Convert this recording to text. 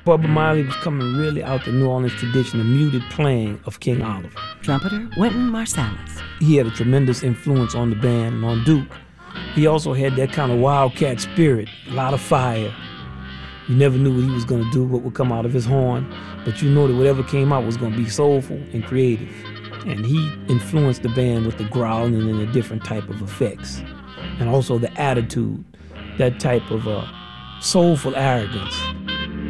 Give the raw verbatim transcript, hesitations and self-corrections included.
Bubba Miley was coming really out the New Orleans tradition, the muted playing of King Oliver. Trumpeter Wynton Marsalis. He had a tremendous influence on the band and on Duke. He also had that kind of wildcat spirit, a lot of fire. You never knew what he was going to do, what would come out of his horn, but you know that whatever came out was going to be soulful and creative. And he influenced the band with the growling and the different type of effects. And also the attitude, that type of uh, soulful arrogance.